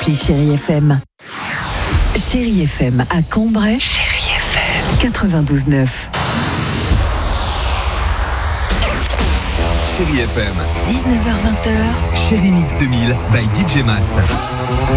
l'appli Chérie FM. Chérie FM à Cambrai. Chérie FM 92.9. Chérie FM. 19h-20h. Chérie Mix 2000 by DJ Mast.